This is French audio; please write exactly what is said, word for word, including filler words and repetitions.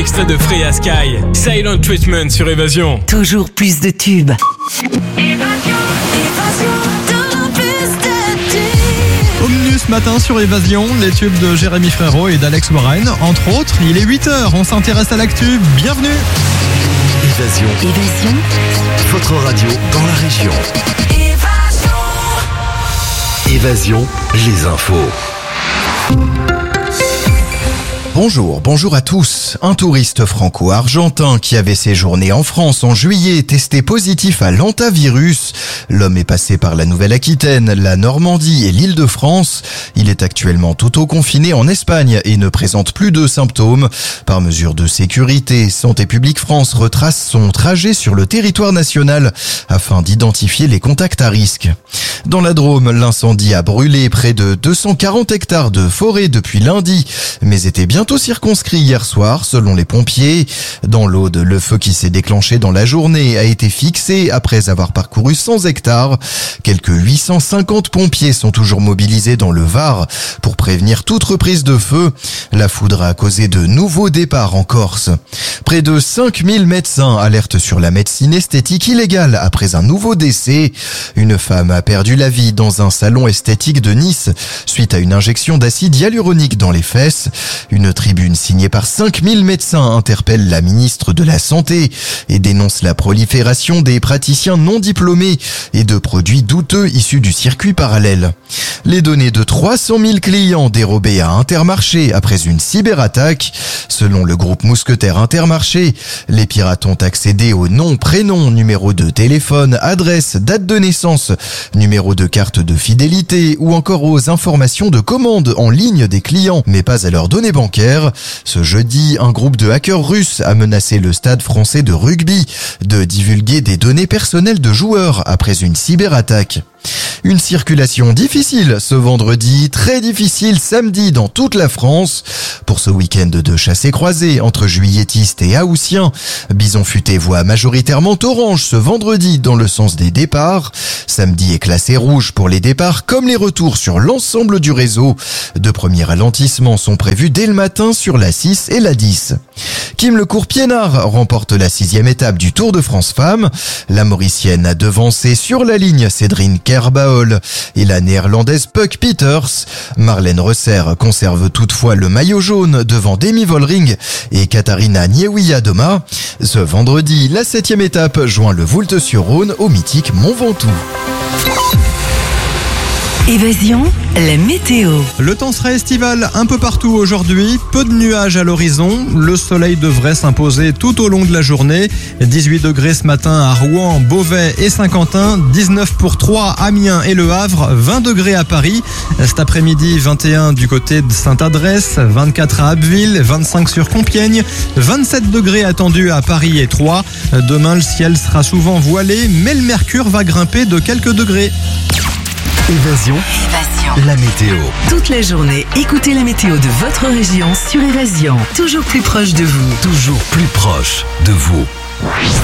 extrait de Freya Sky, Silent Treatment sur Évasion. Toujours plus de tubes. Au menu ce matin sur Évasion, les tubes de Jérémy Frérot et d'Alex Warren. Entre autres, il est huit heures, on s'intéresse à l'actu. Bienvenue. Évasion. Évasion. Votre radio dans la région. Évasion. Évasion, les infos. Bonjour, bonjour à tous. Un touriste franco-argentin qui avait séjourné en France en juillet est testé positif à l'hantavirus. L'homme est passé par la Nouvelle-Aquitaine, la Normandie et l'Île-de-France. Il est actuellement auto-confiné en Espagne et ne présente plus de symptômes. Par mesure de sécurité, Santé publique France retrace son trajet sur le territoire national afin d'identifier les contacts à risque. Dans la Drôme, l'incendie a brûlé près de deux cent quarante hectares de forêt depuis lundi, mais était bientôt circonscrit hier soir, selon les pompiers. Dans l'Aude, le feu qui s'est déclenché dans la journée a été fixé après avoir parcouru cent hectares. Quelques huit cent cinquante pompiers sont toujours mobilisés dans le Var pour prévenir toute reprise de feu. La foudre a causé de nouveaux départs en Corse. Près de cinq mille médecins alertent sur la médecine esthétique illégale après un nouveau décès. Une femme a perdu la vie dans un salon esthétique de Nice suite à une injection d'acide hyaluronique dans les fesses. Une tribune signée par cinq mille médecins interpelle la ministre de la Santé et dénonce la prolifération des praticiens non diplômés et de produits douteux issus du circuit parallèle. Les données de trois cent mille clients dérobées à Intermarché après une cyberattaque. Selon le groupe Mousquetaire Intermarché, les pirates ont accédé aux noms, prénoms, numéros de téléphone, adresse, date de naissance, numéro de carte de fidélité ou encore aux informations de commande en ligne des clients, mais pas à leurs données bancaires. Ce jeudi, un groupe de hackers russes a menacé le stade français de rugby de divulguer des données personnelles de joueurs après une cyberattaque. Une circulation difficile ce vendredi, très difficile samedi dans toute la France. Pour ce week-end de chassé-croisé entre juilletistes et haussiens, Bison Futé voit majoritairement orange ce vendredi dans le sens des départs. Samedi est classé rouge pour les départs comme les retours sur l'ensemble du réseau. De premiers ralentissements sont prévus dès le matin sur la six et la dix. Kim Lecourt-Piénard remporte la sixième étape du Tour de France Femmes. La Mauricienne a devancé sur la ligne Cédrine Kerbaol et la Néerlandaise Puck Peters. Marlène Resser conserve toutefois le maillot jaune devant Demi Vollering et Katharina Niewiadoma. Ce vendredi, la septième étape joint le Voultes-sur-Rhône au mythique Mont Ventoux. Évasion, la météo. Le temps sera estival un peu partout aujourd'hui. Peu de nuages à l'horizon. Le soleil devrait s'imposer tout au long de la journée. dix-huit degrés ce matin à Rouen, Beauvais et Saint-Quentin. dix-neuf pour Troyes, Amiens et Le Havre. vingt degrés à Paris. Cet après-midi, vingt et un du côté de Sainte-Adresse. vingt-quatre à Abbeville. vingt-cinq sur Compiègne. vingt-sept degrés attendus à Paris et Troyes. Demain, le ciel sera souvent voilé, mais le mercure va grimper de quelques degrés. Évasion. Évasion. La météo. Toute la journée, écoutez la météo de votre région sur Évasion. Toujours plus proche de vous. Toujours plus proche de vous.